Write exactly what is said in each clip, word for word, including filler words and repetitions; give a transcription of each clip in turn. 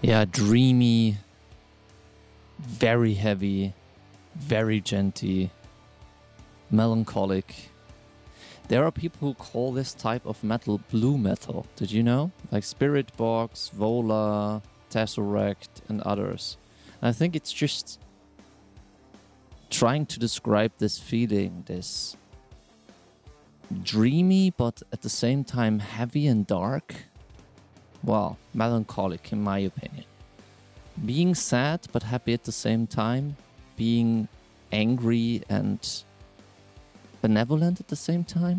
Yeah, dreamy, very heavy, very genty, melancholic. There are people who call this type of metal blue metal. Did you know? Like Spiritbox, Vola, Tesseract, and others. And I think it's just trying to describe this feeling, this dreamy but at the same time heavy and dark. Well, melancholic in my opinion. Being sad but happy at the same time. Being angry and benevolent at the same time.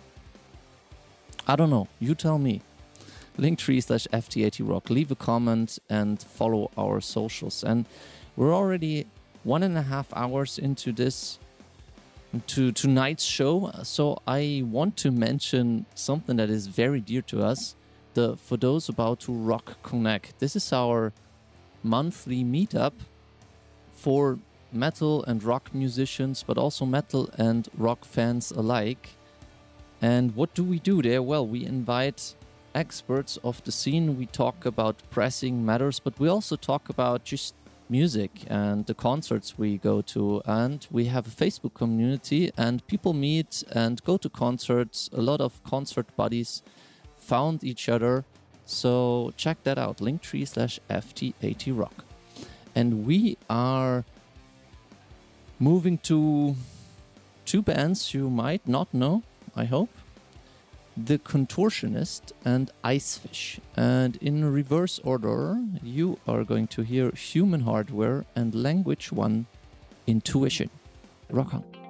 I don't know. You tell me. Linktree slash F T eighty rock. Leave a comment and follow our socials. And we're already one and a half hours into this, to tonight's show. So I want to mention something that is very dear to us. The For those about to Rock Connect. This is our monthly meetup for metal and rock musicians, but also metal and rock fans alike. And what do we do there? Well, we invite experts of the scene. We talk about pressing matters, but we also talk about just music and the concerts we go to. And we have a Facebook community and people meet and go to concerts. A lot of concert buddies found each other. So check that out. Linktree slash F T eighty rock. And we are moving to two bands you might not know, I hope. The Contortionist and Icefish. And in reverse order, you are going to hear Human Hardware and Language One Intuition. Rock on.